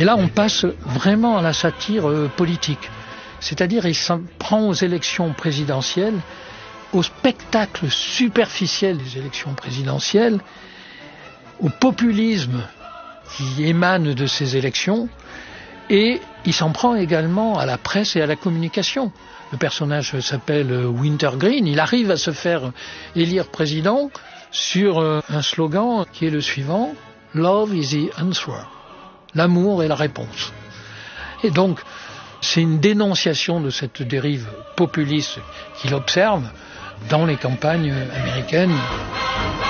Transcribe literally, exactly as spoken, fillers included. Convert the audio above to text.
Et là, on passe vraiment à la satire euh, politique. C'est-à-dire, il s'en prend aux élections présidentielles, au spectacle superficiel des élections présidentielles, au populisme qui émane de ces élections, et il s'en prend également à la presse et à la communication. Le personnage s'appelle Wintergreen, il arrive à se faire élire président sur un slogan qui est le suivant: Love is the answer. L'amour est la réponse. Et donc, c'est une dénonciation de cette dérive populiste qu'il observe dans les campagnes américaines.